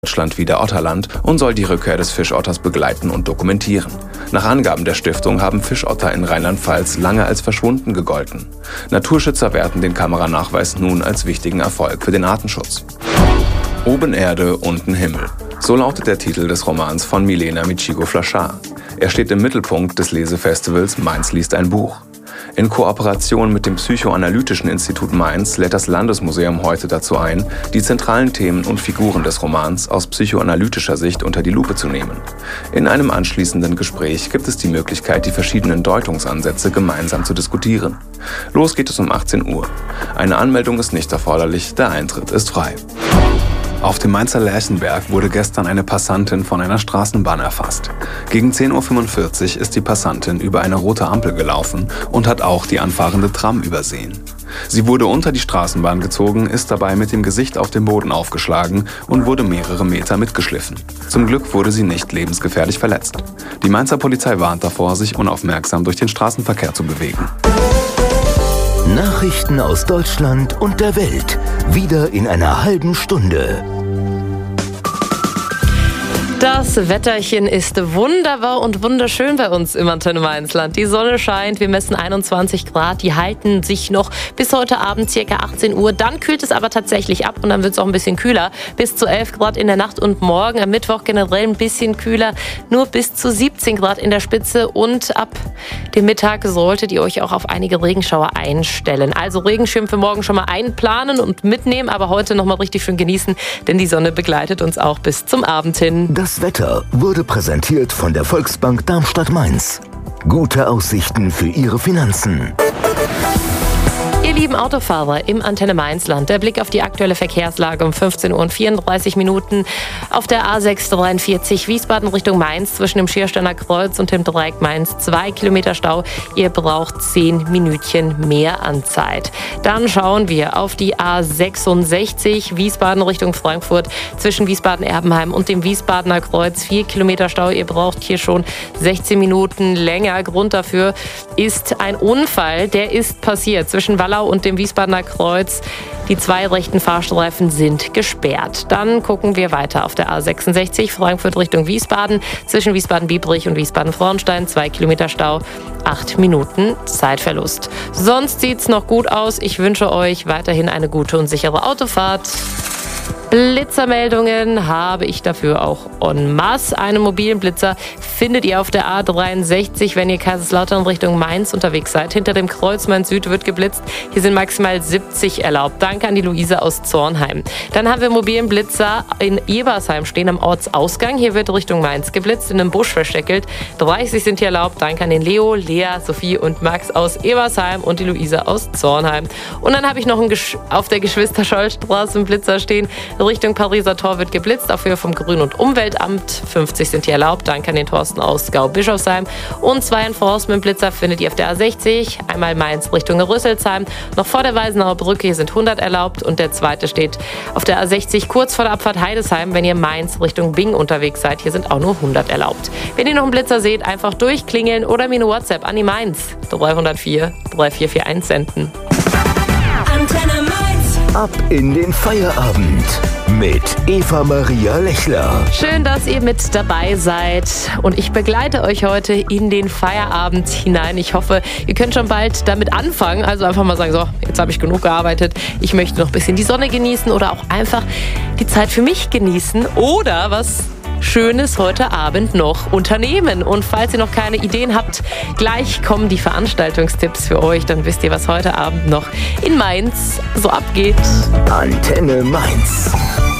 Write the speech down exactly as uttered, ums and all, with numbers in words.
Deutschland wie der Otterland und soll die Rückkehr des Fischotters begleiten und dokumentieren. Nach Angaben der Stiftung haben Fischotter in Rheinland-Pfalz lange als verschwunden gegolten. Naturschützer werten den Kameranachweis nun als wichtigen Erfolg für den Artenschutz. Oben Erde, unten Himmel. So lautet der Titel des Romans von Milena Michigo-Flaschar. Er steht im Mittelpunkt des Lesefestivals Mainz liest ein Buch. In Kooperation mit dem Psychoanalytischen Institut Mainz lädt das Landesmuseum heute dazu ein, die zentralen Themen und Figuren des Romans aus psychoanalytischer Sicht unter die Lupe zu nehmen. In einem anschließenden Gespräch gibt es die Möglichkeit, die verschiedenen Deutungsansätze gemeinsam zu diskutieren. Los geht es um achtzehn Uhr. Eine Anmeldung ist nicht erforderlich, der Eintritt ist frei. Auf dem Mainzer Lerchenberg wurde gestern eine Passantin von einer Straßenbahn erfasst. Gegen zehn Uhr fünfundvierzig ist die Passantin über eine rote Ampel gelaufen und hat auch die anfahrende Tram übersehen. Sie wurde unter die Straßenbahn gezogen, ist dabei mit dem Gesicht auf den Boden aufgeschlagen und wurde mehrere Meter mitgeschliffen. Zum Glück wurde sie nicht lebensgefährlich verletzt. Die Mainzer Polizei warnt davor, sich unaufmerksam durch den Straßenverkehr zu bewegen. Nachrichten aus Deutschland und der Welt. Wieder in einer halben Stunde. Das Wetterchen ist wunderbar und wunderschön bei uns im Antenne Mainzland. Die Sonne scheint, wir messen einundzwanzig Grad, die halten sich noch bis heute Abend ca. achtzehn Uhr. Dann kühlt es aber tatsächlich ab und dann wird es auch ein bisschen kühler. Bis zu elf Grad in der Nacht und morgen am Mittwoch generell ein bisschen kühler. Nur bis zu siebzehn Grad in der Spitze und ab dem Mittag solltet ihr euch auch auf einige Regenschauer einstellen. Also Regenschirm für morgen schon mal einplanen und mitnehmen, aber heute noch mal richtig schön genießen, denn die Sonne begleitet uns auch bis zum Abend hin. Das Wetter wurde präsentiert von der Volksbank Darmstadt-Mainz. Gute Aussichten für Ihre Finanzen. Ihr lieben Autofahrer im Antenne Mainzland, der Blick auf die aktuelle Verkehrslage um fünfzehn Uhr und vierunddreißig Minuten auf der A sechs dreiundvierzig Wiesbaden Richtung Mainz zwischen dem Schiersteiner Kreuz und dem Dreieck Mainz. Zwei Kilometer Stau, ihr braucht zehn Minütchen mehr an Zeit. Dann schauen wir auf die A sechsundsechzig Wiesbaden Richtung Frankfurt zwischen Wiesbaden-Erbenheim und dem Wiesbadener Kreuz. Vier Kilometer Stau, ihr braucht hier schon sechzehn Minuten länger. Grund dafür ist ein Unfall, der ist passiert zwischen Wallau und dem Wiesbadener Kreuz. Die zwei rechten Fahrstreifen sind gesperrt. Dann gucken wir weiter auf der A sechsundsechzig Frankfurt Richtung Wiesbaden zwischen Wiesbaden-Biebrich und Wiesbaden-Frauenstein. Zwei Kilometer Stau, acht Minuten Zeitverlust. Sonst sieht's noch gut aus. Ich wünsche euch weiterhin eine gute und sichere Autofahrt. Blitzermeldungen habe ich dafür auch en masse. Einen mobilen Blitzer findet ihr auf der A dreiundsechzig, wenn ihr Kaiserslautern Richtung Mainz unterwegs seid. Hinter dem Kreuz Mainz Süd wird geblitzt. Hier sind maximal siebzig erlaubt. Danke an die Luise aus Zornheim. Dann haben wir mobilen Blitzer in Ebersheim stehen am Ortsausgang. Hier wird Richtung Mainz geblitzt, in einem Busch versteckelt. dreißig sind hier erlaubt. Danke an den Leo, Lea, Sophie und Max aus Ebersheim und die Luise aus Zornheim. Und dann habe ich noch einen Gesch- auf der Geschwister-Scholl-Straße einen Blitzer stehen. Richtung Pariser Tor wird geblitzt, auf Höhe vom Grün- und Umweltamt. fünfzig sind hier erlaubt. Danke an den Thorsten aus Gau-Bischofsheim. Und zwei Enforcement-Blitzer findet ihr auf der A sechzig. Einmal Mainz Richtung Rüsselsheim. Noch vor der Weisenauer Brücke, hier sind hundert erlaubt. Und der zweite steht auf der A sechzig kurz vor der Abfahrt Heidesheim, wenn ihr Mainz Richtung Bing unterwegs seid. Hier sind auch nur hundert erlaubt. Wenn ihr noch einen Blitzer seht, einfach durchklingeln oder mir eine WhatsApp an die Mainz dreihundertvier dreitausendvierhunderteinundvierzig senden. Antenne Mainz. Ab in den Feierabend mit Eva-Maria Lechler. Schön, dass ihr mit dabei seid und ich begleite euch heute in den Feierabend hinein. Ich hoffe, ihr könnt schon bald damit anfangen. Also einfach mal sagen, so, jetzt habe ich genug gearbeitet. Ich möchte noch ein bisschen die Sonne genießen oder auch einfach die Zeit für mich genießen oder was Schönes heute Abend noch unternehmen. Und falls ihr noch keine Ideen habt, gleich kommen die Veranstaltungstipps für euch. Dann wisst ihr, was heute Abend noch in Mainz so abgeht. Antenne Mainz.